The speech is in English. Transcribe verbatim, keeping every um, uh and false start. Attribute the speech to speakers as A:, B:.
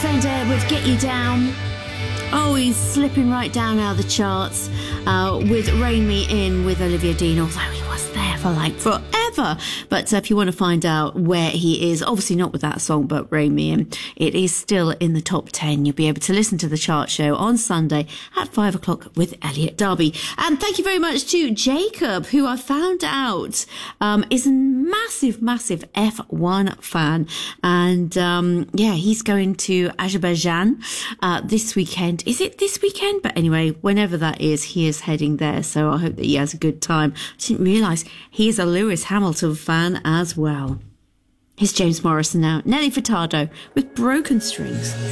A: Fender with Get You Down. Oh, he's slipping right down out of the charts uh, with Rain Me In with Olivia Dean, although he was there for like forever. But uh, if you want to find out where he is, obviously not with that song, but Rain Me In, it is still in the top ten. You'll be able to listen to the chart show on Sunday at five o'clock with Elliot Darby. And thank you very much to Jacob, who I found out um, is a massive, massive F one fan. And um, yeah, he's going to Azerbaijan uh, this weekend. Is it this weekend? But anyway, whenever that is, he is heading there. So I hope that he has a good time. I didn't realise he is a Lewis Hamilton fan as well. Here's James Morrison now. Nelly Furtado with Broken Strings.